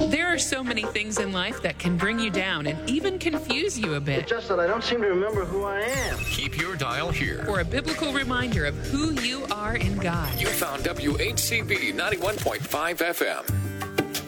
There are so many things in life that can bring you down and even confuse you a bit. It's just that I don't seem to remember who I am. Keep your dial here For a biblical reminder of who you are in God. You found WHCB 91.5 FM.